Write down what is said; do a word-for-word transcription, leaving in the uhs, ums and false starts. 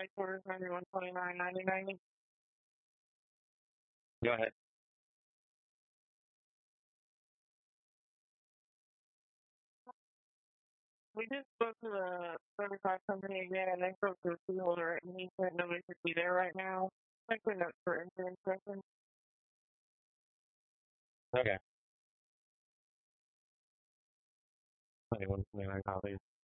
headquarters ninety-one twenty-nine ninety ninety. Go ahead. We just spoke to the certified company again, and they spoke to the key holder, and he said nobody should be there right now. I couldn't up for insurance questions. Okay. ninety-one twenty-nine copies.